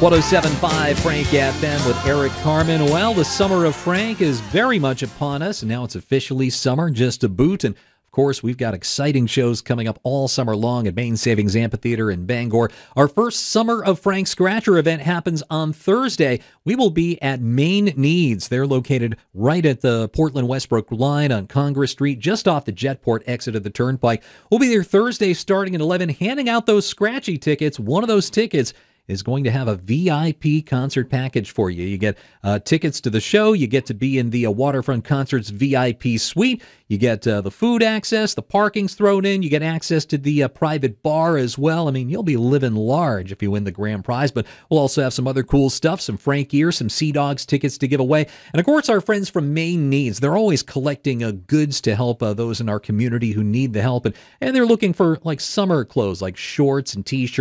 107.5 Frank FM with Eric Carmen. Well, the summer of Frank is very much upon us, and now it's officially summer, just a boot. And of course, we've got exciting shows coming up all summer long at Maine Savings Amphitheater in Bangor. Our first Summer of Frank Scratcher event happens on Thursday. We will be at Maine Needs. They're located right at the Portland-Westbrook line on Congress Street, just off the Jetport exit of the Turnpike. We'll be there Thursday starting at 11, handing out those scratchy tickets. One of those tickets is going to have a VIP concert package for you. You get tickets to the show. You get to be in the Waterfront Concerts VIP suite. You get the food access. The parking's thrown in. You get access to the private bar as well. I mean, you'll be living large if you win the grand prize, but we'll also have some other cool stuff, some Frank Gear, some Sea Dogs tickets to give away. And of course, our friends from Maine Needs, they're always collecting goods to help those in our community who need the help. And they're looking for like summer clothes, like shorts and t-shirts,